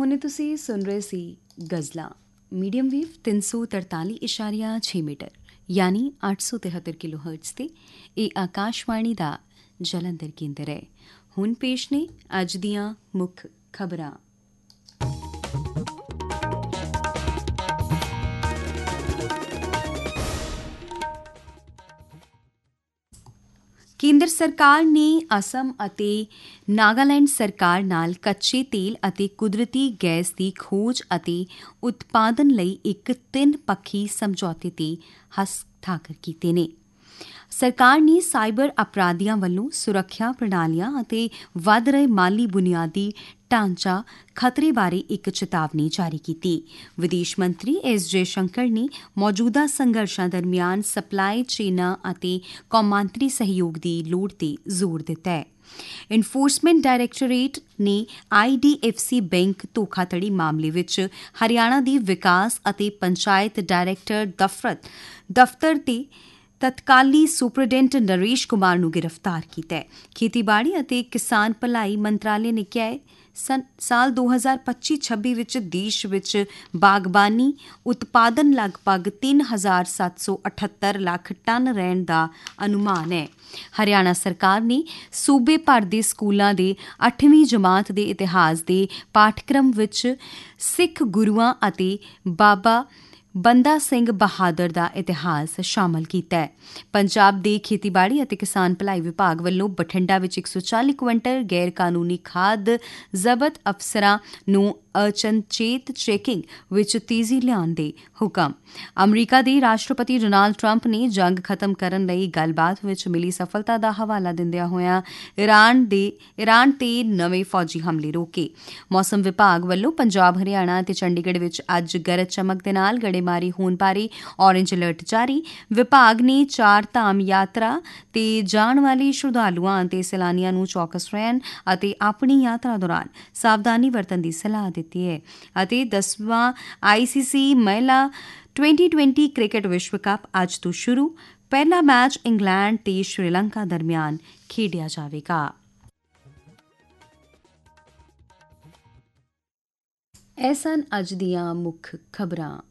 ਹੁਣੇ ਤੁਸੀਂ ਸੁਣ ਰਹੇ ਸੀ ਗਜ਼ਲਾਂ ਮੀਡੀਅਮ ਵੇਵ 343.6 ਮੀਟਰ ਯਾਨੀ 873 ਕਿਲੋਹਰਟਜ਼ ਤੇ ਇਹ ਆਕਾਸ਼ਵਾਣੀ ਦਾ ਜਲੰਧਰ ਕੇਂਦਰ ਹੈ। ਹੁਣ ਪੇਸ਼ ਨੇ ਅੱਜ ਦੀਆਂ ਮੁੱਖ ਖਬਰਾਂ। ਕੇਂਦਰ ਸਰਕਾਰ ਨੇ ਅਸਮ ਅਤੇ ਨਾਗਾਲੈਂਡ ਸਰਕਾਰ ਨਾਲ ਕੱਚੇ ਤੇਲ ਅਤੇ ਕੁਦਰਤੀ ਗੈਸ ਦੀ ਖੋਜ ਅਤੇ ਉਤਪਾਦਨ ਲਈ ਇੱਕ 3-ਪੱਖੀ ਸਮਝੌਤੇ ਤੇ ਹਸਤਾਖਰ ਕੀਤੇ ਨੇ। ਸਰਕਾਰ ਨੇ ਸਾਈਬਰ ਅਪਰਾਧੀਆਂ ਵੱਲੋਂ ਸੁਰੱਖਿਆ ਪ੍ਰਣਾਲੀਆਂ ਅਤੇ ਵਧ ਰਹੇ ਮਾਲੀ ਬੁਨਿਆਦੀ ਢਾਂਚਾ ਖਤਰੇ ਬਾਰੇ ਇੱਕ ਚੇਤਾਵਨੀ ਜਾਰੀ ਕੀਤੀ। ਵਿਦੇਸ਼ ਮੰਤਰੀ ਐਸ ਜੈਸ਼ੰਕਰ ਨੇ ਮੌਜੂਦਾ ਸੰਘਰਸ਼ਾਂ ਦਰਮਿਆਨ ਸਪਲਾਈ ਚੇਨਾਂ ਅਤੇ ਕੌਮਾਂਤਰੀ ਸਹਿਯੋਗ ਦੀ ਲੋੜ ਤੇ ਜ਼ੋਰ ਦਿੱਤਾ ਹੈ। ਇਨਫੋਰਸਮੈਂਟ ਡਾਇਰੈਕਟੋਰੇਟ ਨੇ IDFC ਬੈਂਕ ਧੋਖਾਧੜੀ ਮਾਮਲੇ ਵਿੱਚ ਹਰਿਆਣਾ ਦੇ ਵਿਕਾਸ ਅਤੇ ਪੰਚਾਇਤ ਡਾਇਰੈਕਟਰ ਦਫ਼ਤਰ ਤੇ ਤਤਕਾਲੀ ਸੁਪਰਡੈਂਟ ਨਰੇਸ਼ ਕੁਮਾਰ ਨੂੰ ਗ੍ਰਿਫਤਾਰ ਕੀਤਾ ਹੈ। ਖੇਤੀਬਾੜੀ ਅਤੇ ਕਿਸਾਨ ਭਲਾਈ ਮੰਤਰਾਲੇ ਨੇ ਕਿਹਾ ਹੈ ਸਾਲ 2025-26 ਵਿੱਚ ਦੇਸ਼ ਵਿੱਚ ਬਾਗਬਾਨੀ ਉਤਪਾਦਨ ਲਗਭਗ 3,778 ਲੱਖ ਟਨ ਰਹਿਣ ਦਾ ਅਨੁਮਾਨ ਹੈ। ਹਰਿਆਣਾ ਸਰਕਾਰ ਨੇ ਸੂਬੇ ਭਰ ਦੇ ਸਕੂਲਾਂ ਦੇ 8ਵੀਂ ਜਮਾਤ ਦੇ ਇਤਿਹਾਸ ਦੇ ਪਾਠਕ੍ਰਮ ਵਿੱਚ ਸਿੱਖ ਗੁਰੂਆਂ ਅਤੇ ਬਾਬਾ ਬੰਦਾ ਸਿੰਘ ਬਹਾਦਰ ਦਾ ਇਤਿਹਾਸ ਸ਼ਾਮਲ ਕੀਤਾ ਹੈ। ਪੰਜਾਬ ਦੇ ਖੇਤੀਬਾੜੀ ਅਤੇ ਕਿਸਾਨ ਭਲਾਈ ਵਿਭਾਗ ਵੱਲੋਂ ਬਠਿੰਡਾ ਵਿੱਚ 140 ਕੁਇੰਟਲ ਗੈਰ ਕਾਨੂੰਨੀ ਖਾਦ ਜ਼ਬਤ ਅਫਸਰਾਂ ਨੂੰ ਅਚਨਚੇਤ ਚੈਕਿੰਗ ਵਿੱਚ ਤੇਜ਼ੀ ਲਿਆਉਣ ਦੇ ਹੁਕਮ। ਅਮਰੀਕਾ ਦੇ ਰਾਸ਼ਟਰਪਤੀ ਡੋਨਾਲਡ ਟਰੰਪ ਨੇ ਜੰਗ ਖਤਮ ਕਰਨ ਲਈ ਗੱਲਬਾਤ ਵਿੱਚ ਮਿਲੀ ਸਫਲਤਾ ਦਾ ਹਵਾਲਾ ਦਿੰਦਿਆਂ ਹੋਇਆਂ ਈਰਾਨ ਤੇ ਨਵੇਂ ਫੌਜੀ ਹਮਲੇ ਰੋਕੇ। ਮੌਸਮ ਵਿਭਾਗ ਵੱਲੋਂ ਪੰਜਾਬ, ਹਰਿਆਣਾ ਅਤੇ ਚੰਡੀਗੜ੍ਹ ਵਿੱਚ ਅੱਜ ਗਰਜ ਚਮਕ ਦੇ ਨਾਲ ਗੜੇਮਾਰੀ ਹੋਣ ਬਾਰੇ ਔਰੇਂਜ ਅਲਰਟ ਜਾਰੀ। ਵਿਭਾਗ ਨੇ 4 ਧਾਮ ਯਾਤਰਾ ਤੇ ਜਾਣ ਵਾਲੇ ਸ਼ਰਧਾਲੂਆਂ ਅਤੇ ਸੈਲਾਨੀਆਂ ਨੂੰ ਚੌਕਸ ਰਹਿਣ ਅਤੇ ਆਪਣੀ ਯਾਤਰਾ ਦੌਰਾਨ ਸਾਵਧਾਨੀ ਵਰਤਣ ਦੀ ਸਲਾਹ ਦਿੱਤੀ ਹੈ। ਅਤੇ 10ਵਾਂ ICC ਮਹਿਲਾ T20 ਕ੍ਰਿਕਟ ਵਿਸ਼ਵ ਕੱਪ ਅੱਜ ਤੋਂ ਸ਼ੁਰੂ। ਪਹਿਲਾ ਮੈਚ ਇੰਗਲੈਂਡ ਤੇ ਸ਼੍ਰੀਲੰਕਾ ਦਰਮਿਆਨ ਖੇਡਿਆ ਜਾਵੇਗਾ। ਇਹ ਸਨ ਅੱਜ ਦੀਆਂ ਮੁੱਖ ਖਬਰਾਂ।